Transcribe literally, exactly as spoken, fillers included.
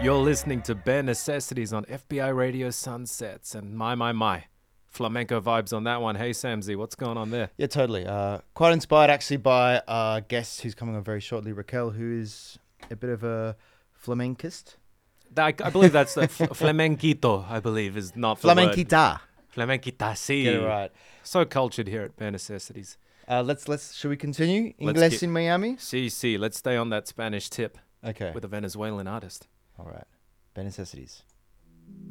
You're listening to Bare Necessities on F B I Radio Sunsets, and my, my, my, flamenco vibes on that one. Hey, Samsy, what's going on there? Yeah, totally. Uh, quite inspired actually by our guest who's coming on very shortly, Raquel, who is a bit of a flamencist. I, I believe that's the f- flamenquito, I believe, is not the word. Flamenquita. Flamenquita, sí. Get it right. So cultured here at Bare Necessities. Uh, let's let's. Should we continue? Let's Ingles get- in Miami. Sí, sí. Let's stay on that Spanish tip Okay. with a Venezuelan artist. All right. Bare necessities.